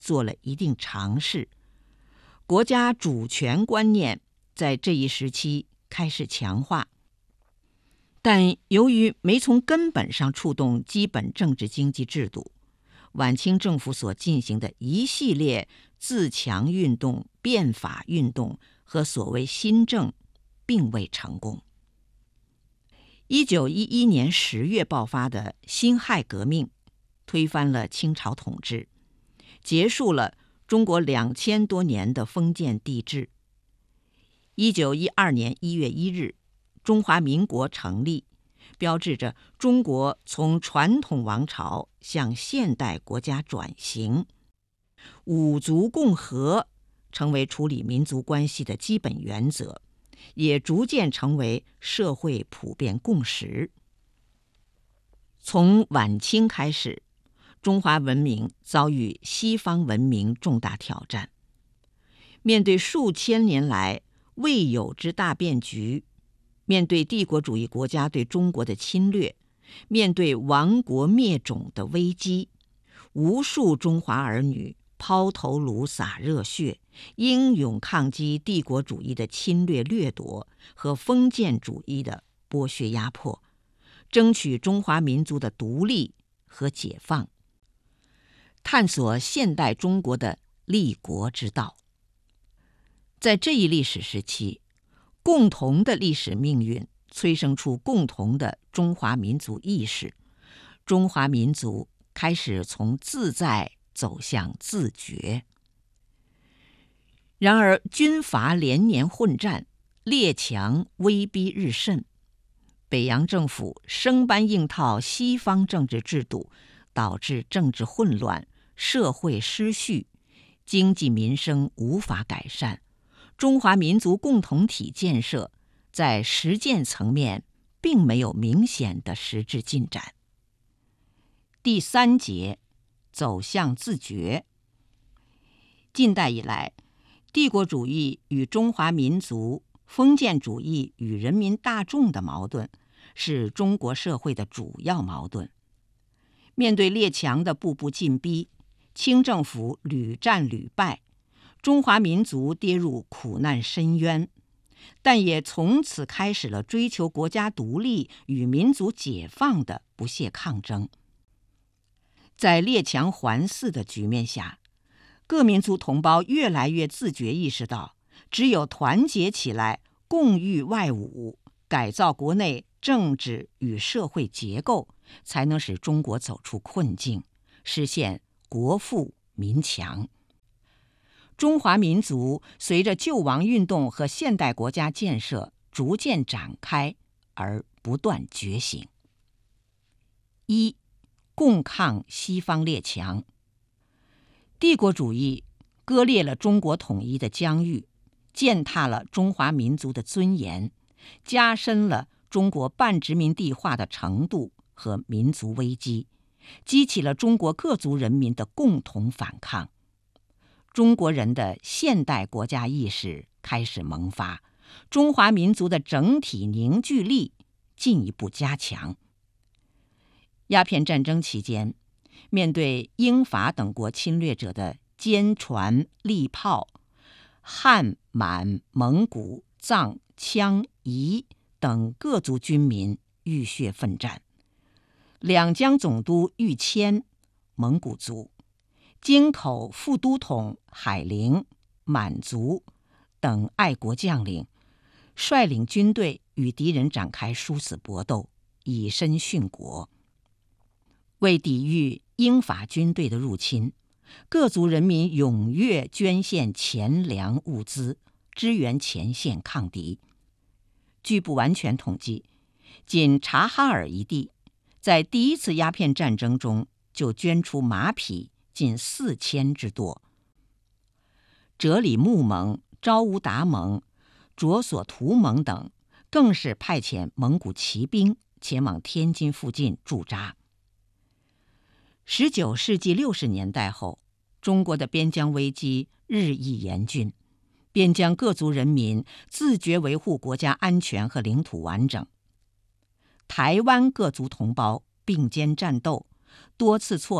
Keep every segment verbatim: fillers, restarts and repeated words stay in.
做了一定尝试，国家主权观念在这一时期开始强化，但由于没从根本上触动基本政治经济制度，晚清政府所进行的一系列自强运动、变法运动和所谓新政并未成功。一九一一年十月爆发的辛亥革命，推翻了清朝统治，结束了中国两千多年的封建帝制。一九一二年一月一日，中华民国成立，标志着中国从传统王朝向现代国家转型。五族共和成为处理民族关系的基本原则，也逐渐成为社会普遍共识。从晚清开始，中华文明遭遇西方文明重大挑战。面对数千年来未有之大变局，面对帝国主义国家对中国的侵略，面对亡国灭种的危机，无数中华儿女抛头颅洒热血，英勇抗击帝国主义的侵略掠夺和封建主义的剥削压迫，争取中华民族的独立和解放，探索现代中国的立国之道。在这一历史时期，共同的历史命运催生出共同的中华民族意识，中华民族开始从自在走向自觉。然而军阀连年混战，列强威逼日甚，北洋政府生搬硬套西方政治制度，导致政治混乱，社会失序，经济民生无法改善，中华民族共同体建设在实践层面并没有明显的实质进展。第三节，走向自觉。近代以来，帝国主义与中华民族、封建主义与人民大众的矛盾是中国社会的主要矛盾。面对列强的步步进逼，清政府屡战屡败，中华民族跌入苦难深渊，但也从此开始了追求国家独立与民族解放的不懈抗争。在列强环伺的局面下，各民族同胞越来越自觉意识到，只有团结起来，共御外侮，改造国内政治与社会结构，才能使中国走出困境，实现国富民强。中华民族随着救亡运动和现代国家建设逐渐展开而不断觉醒。一、共抗西方列强。帝国主义割裂了中国统一的疆域，践踏了中华民族的尊严，加深了中国半殖民地化的程度和民族危机，激起了中国各族人民的共同反抗。中国人的现代国家意识开始萌发，中华民族的整体凝聚力进一步加强。鸦片战争期间，面对英法等国侵略者的坚船利炮，汉、满、蒙古、藏、羌、彝等各族军民浴血奋战。两江总督玉谦，蒙古族；京口副都统海陵，满族等爱国将领，率领军队与敌人展开殊死搏斗，以身殉国。为抵御英法军队的入侵，各族人民踊跃捐献钱粮物资，支援前线抗敌。据不完全统计，仅察哈尔一地在第一次鸦片战争中就捐出马匹近四千之多。哲里木盟、昭乌达盟、卓索图盟等更是派遣蒙古骑兵前往天津附近驻扎。十九世纪六十年代后，中国的边疆危机日益严峻，边疆各族人民自觉维护国家安全和领土完整。台湾各族同胞并肩战斗，多次挫败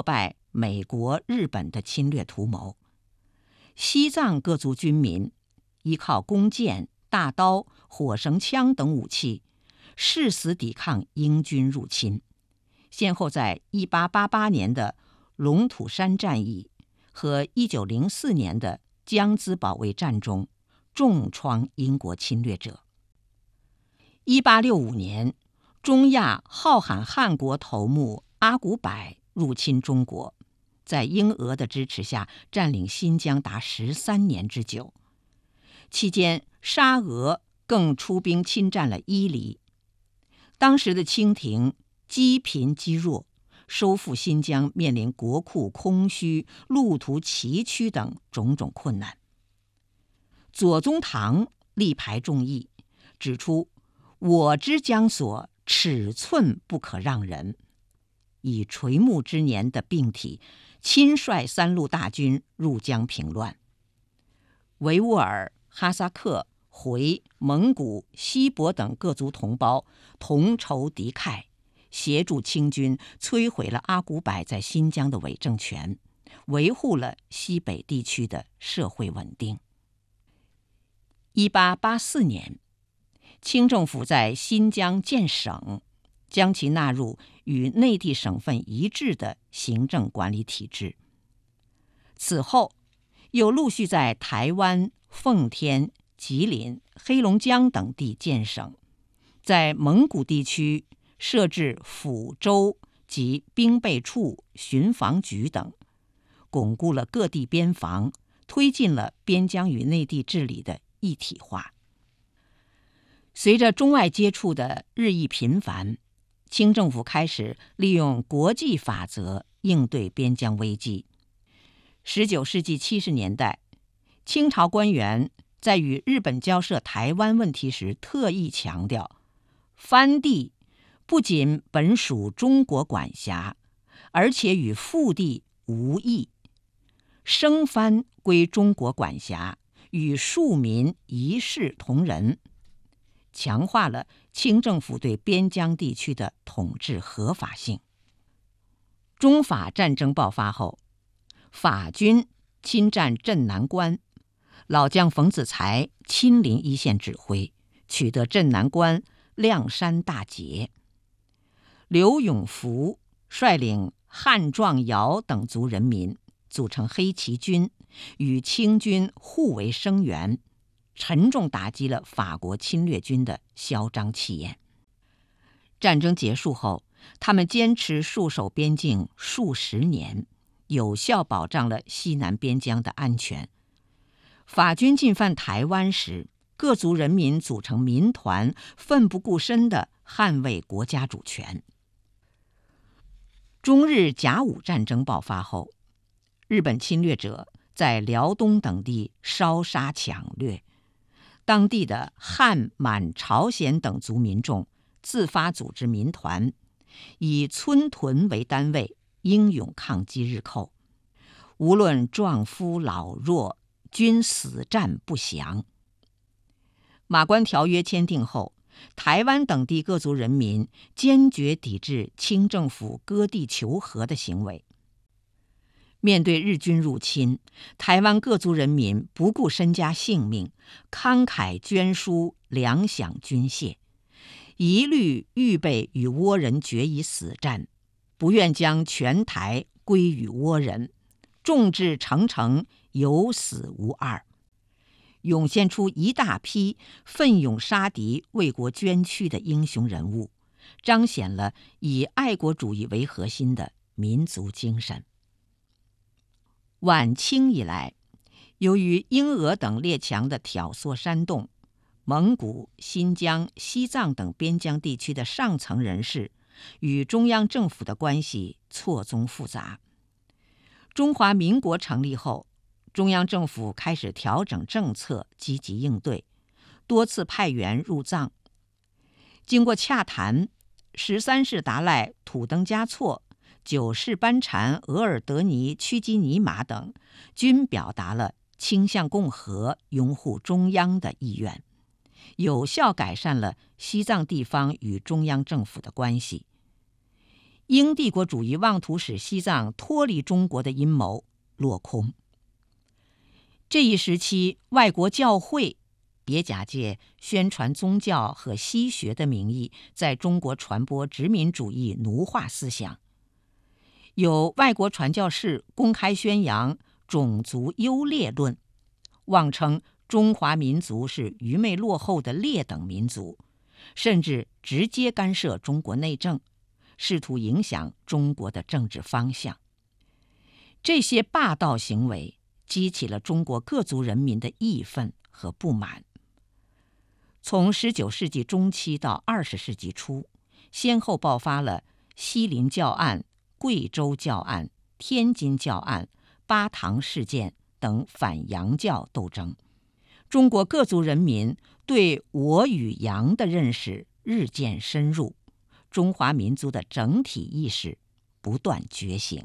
美国、日本的侵略图谋。西藏各族军民依靠弓箭、大刀、火绳枪等武器，誓死抵抗英军入侵，先后在一八八八年的龙土山战役和一九零四年的江孜保卫战中重创英国侵略者。一八六五年，中亚浩罕汗国头目阿古柏入侵中国，在英俄的支持下占领新疆达十三年之久。期间，沙俄更出兵侵占了伊犁。当时的清廷积贫积弱，收复新疆面临国库空虚、路途崎岖等种种困难。左宗棠力排众议，指出我之江所，尺寸不可让人，以垂暮之年的病体，亲率三路大军入疆平乱。维吾尔、哈萨克、回、蒙古、锡伯等各族同胞同仇敌忾，协助清军摧毁了阿古柏在新疆的伪政权，维护了西北地区的社会稳定。一八八四年，清政府在新疆建省，将其纳入与内地省份一致的行政管理体制。此后，又陆续在台湾、奉天、吉林、黑龙江等地建省，在蒙古地区设置抚州及兵备处、巡防局等，巩固了各地边防，推进了边疆与内地治理的一体化。随着中外接触的日益频繁，清政府开始利用国际法则应对边疆危机。十九世纪七十年代，清朝官员在与日本交涉台湾问题时，特意强调，藩地不仅本属中国管辖，而且与腹地无异，生藩归中国管辖，与庶民一视同仁，强化了清政府对边疆地区的统治合法性。中法战争爆发后，法军侵占镇南关，老将冯子材亲临一线指挥，取得镇南关、亮山大捷。刘永福率领汉壮瑶等族人民组成黑旗军，与清军互为声援，沉重打击了法国侵略军的嚣张气焰。战争结束后，他们坚持戍守边境数十年，有效保障了西南边疆的安全。法军进犯台湾时，各族人民组成民团，奋不顾身地捍卫国家主权。中日甲午战争爆发后，日本侵略者在辽东等地烧杀抢掠，当地的汉、满、朝鲜等族民众自发组织民团，以村屯为单位，英勇抗击日寇。无论壮夫老弱，均死战不降。马关条约签订后，台湾等地各族人民坚决抵制清政府割地求和的行为。面对日军入侵，台湾各族人民不顾身家性命，慷慨捐书，粮饷军械，一律预备与倭人决一死战，不愿将全台归于倭人，众志成城，有死无二，涌现出一大批奋勇杀敌、为国捐躯的英雄人物，彰显了以爱国主义为核心的民族精神。晚清以来，由于英俄等列强的挑唆煽动，蒙古、新疆、西藏等边疆地区的上层人士与中央政府的关系错综复杂。中华民国成立后，中央政府开始调整政策，积极应对，多次派员入藏。经过洽谈，十三世达赖土登嘉措、九世班禅额尔德尼屈基尼玛等均表达了倾向共和、拥护中央的意愿，有效改善了西藏地方与中央政府的关系。 英帝国主义妄图使西藏脱离中国的阴谋落空。这一时期，外国教会也假借宣传宗教和西学的名义，在中国传播殖民主义奴化思想。有外国传教士公开宣扬种族优劣论，妄称中华民族是愚昧落后的劣等民族，甚至直接干涉中国内政，试图影响中国的政治方向。这些霸道行为激起了中国各族人民的义愤和不满。从十九世纪中期到二十世纪初，先后爆发了西林教案、贵州教案、天津教案、巴塘事件等反洋教斗争。中国各族人民对我与洋的认识日渐深入，中华民族的整体意识不断觉醒。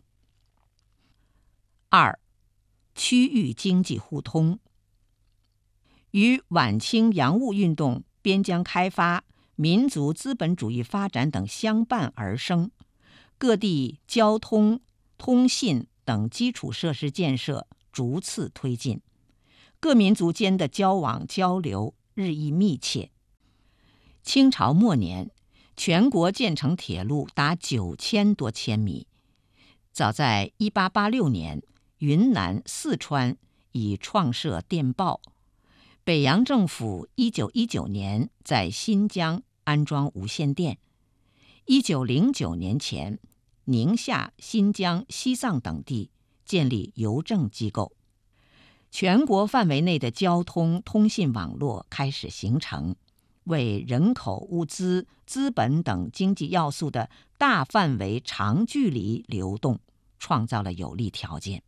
二、区域经济互通。与晚清洋务运动、边疆开发、民族资本主义发展等相伴而生，各地交通、通信等基础设施建设逐次推进，各民族间的交往交流日益密切。清朝末年，全国建成铁路达九千多千米。早在一八八六年，云南、四川已创设电报。北洋政府一九一九年在新疆安装无线电。一九零九年前，宁夏、新疆、西藏等地建立邮政机构。全国范围内的交通通信网络开始形成，为人口、物资、资本等经济要素的大范围长距离流动创造了有利条件。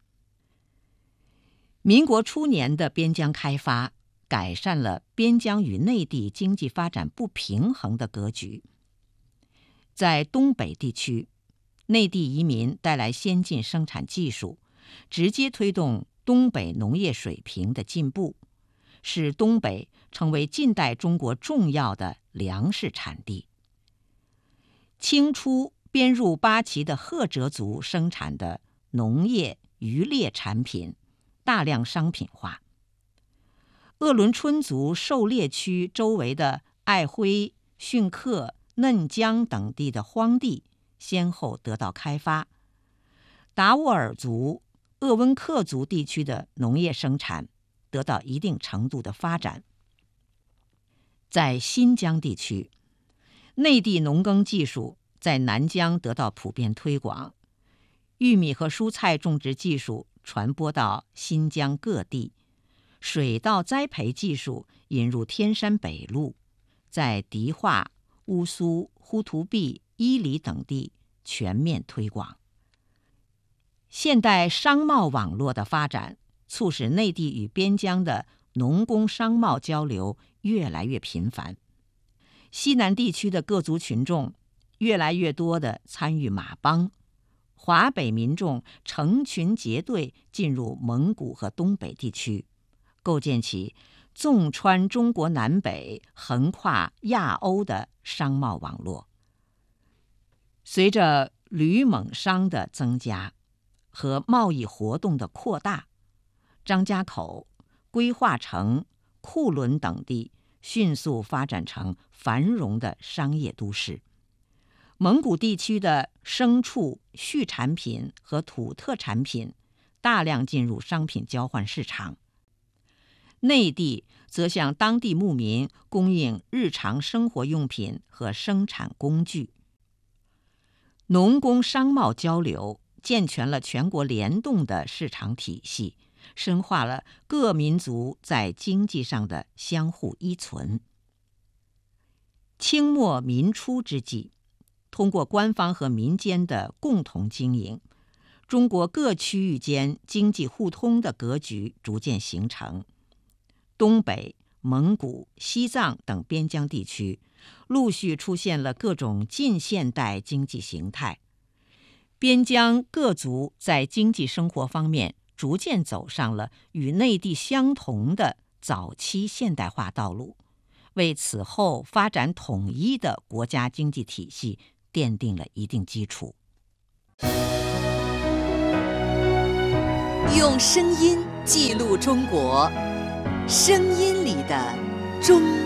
民国初年的边疆开发改善了边疆与内地经济发展不平衡的格局。在东北地区，内地移民带来先进生产技术，直接推动东北农业水平的进步，使东北成为近代中国重要的粮食产地。清初编入八旗的赫哲族生产的农业、渔猎产品大量商品化。鄂伦春族狩猎区周围的爱辉、逊克、嫩江等地的荒地先后得到开发。达斡尔族、鄂温克族地区的农业生产得到一定程度的发展。在新疆地区，内地农耕技术在南疆得到普遍推广，玉米和蔬菜种植技术传播到新疆各地，水稻栽培技术引入天山北路，在迪化、乌苏、呼图壁、伊犁等地全面推广。现代商贸网络的发展，促使内地与边疆的农工商贸交流越来越频繁。西南地区的各族群众越来越多地参与马帮，华北民众成群结队进入蒙古和东北地区，构建起纵穿中国南北、横跨亚欧的商贸网络。随着旅蒙商的增加和贸易活动的扩大，张家口、归化城、库伦等地迅速发展成繁荣的商业都市。蒙古地区的牲畜、畜产品和土特产品大量进入商品交换市场。内地则向当地牧民供应日常生活用品和生产工具。农工商贸交流健全了全国联动的市场体系，深化了各民族在经济上的相互依存。清末民初之际，通过官方和民间的共同经营，中国各区域间经济互通的格局逐渐形成。东北、蒙古、西藏等边疆地区陆续出现了各种近现代经济形态，边疆各族在经济生活方面逐渐走上了与内地相同的早期现代化道路，为此后发展统一的国家经济体系奠定了一定基础。 用声音记录中国，声音里的中